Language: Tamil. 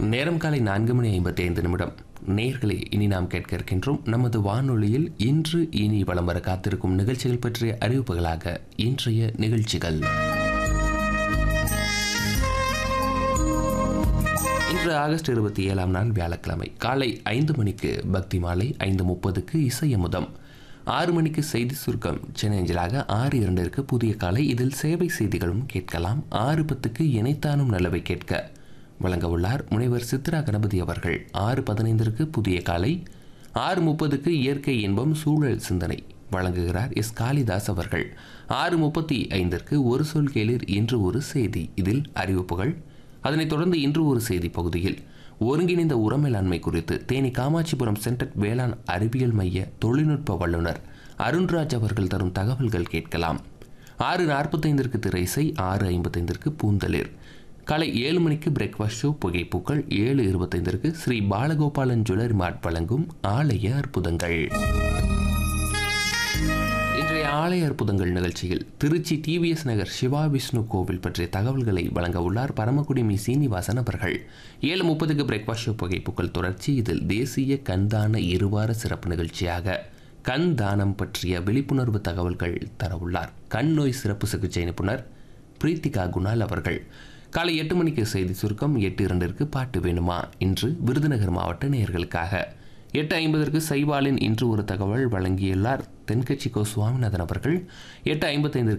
நேரம் காலை 4:55 நேயர்களே, இனி நாம் கேட்க இருக்கின்றோம் நமது வானொலியில் இன்று இனி வலம் வர காத்திருக்கும் நிகழ்ச்சிகள் பற்றிய அறிவிப்புகளாக இன்றைய நிகழ்ச்சிகள். இன்று ஆகஸ்ட் 27ஆம் நாள் வியாழக்கிழமை காலை 5 மணிக்கு பக்தி மாலை, 5:30க்கு இசையமுதம், 6 மணிக்கு செய்தி சுருக்கம் சென்னை அஞ்சலாக, 6:02ற்கு புதிய காலை, இதில் சேவை செய்திகளும் கேட்கலாம். 6:10க்கு இணைத்தானும் நல்லவை கேட்க வழங்க உள்ளார் முனைவர் சித்ரா கணபதி அவர்கள். 6:15ற்கு புதிய காலை, 6:30க்கு இயற்கை இன்பம் சூழல் சிந்தனை வழங்குகிறார் எஸ் காளிதாஸ் அவர்கள். 6:35ற்கு ஒரு சொல் கேளீர் இன்று ஒரு செய்தி, இதில் அறிவிப்புகள். அதனைத் தொடர்ந்து இன்று ஒரு செய்தி பகுதியில் ஒருங்கிணைந்த உர மேலாண்மை குறித்து தேனி காமாட்சிபுரம் சென்டர் வேளாண் அறிவியல் மைய தொழில்நுட்ப வல்லுநர் அருண்ராஜ் அவர்கள் தரும் தகவல்கள் கேட்கலாம். 6:45ற்கு திரை இசை, 6:55ற்கு பூந்தளிர். காலை 7 மணிக்கு breakfast show புகைப்பூக்கள், 7:25ற்கு Sri Balagopalan jewellery மார்ட் வழங்கும் ஆலய அற்புதங்கள். இன்றைய ஆலய அற்புதங்கள் நிகழ்ச்சியில் திருச்சி டிவிஎஸ் நகர் சிவா விஷ்ணு கோவில் பற்றிய தகவல்களை வழங்க உள்ளார் பரமக்குடி மீ சீனிவாசன் அவர்கள். 7:30க்கு பிரேக்ஃபாஸ்ட் ஷோ புகைப்பூக்கள் தொடர்ச்சி, இதில் தேசிய கண்தான இருவார சிறப்பு நிகழ்ச்சியாக கண் தானம் பற்றிய விழிப்புணர்வு தகவல்கள் தர உள்ளார் கண் நோய் சிறப்பு சிகிச்சை நிபுணர் பிரீத்திகா குணால் அவர்கள். காலை 8 மணிக்கு செய்தி சுருக்கம், 8:02ற்கு பாட்டு வேணுமா இன்று விருதுநகர் மாவட்ட நேயர்களுக்காக. 8:50ற்கு சைவாலின் இன்று ஒரு தகவல் வழங்கியுள்ளார் தென்கட்சி கோ சுவாமிநாதன் அவர்கள். 8:55